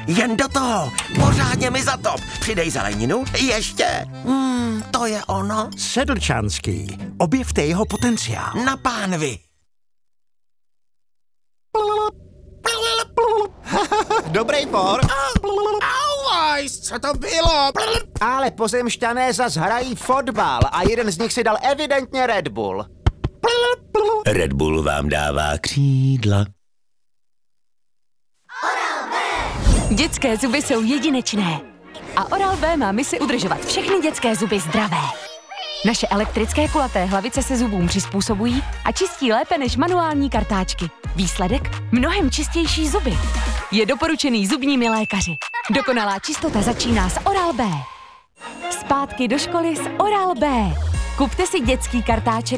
jen do toho. Pořádně mi zatop. Přidej zeleninu. Ještě. To je ono. Sedlčanský. Objevte jeho potenciál. Na pánvi. Dobrý for. Auwajs, co to bylo? Ale pozemšťané zas hrají fotbal a jeden z nich si dal evidentně Red Bull. Red Bull vám dává křídla. Dětské zuby jsou jedinečné. A Oral-B má misi udržovat všechny dětské zuby zdravé. Naše elektrické kulaté hlavice se zubům přizpůsobují a čistí lépe než manuální kartáčky. Výsledek? Mnohem čistější zuby. Je doporučený zubními lékaři. Dokonalá čistota začíná s Oral-B. Zpátky do školy s Oral-B. Kupte si dětský kartáček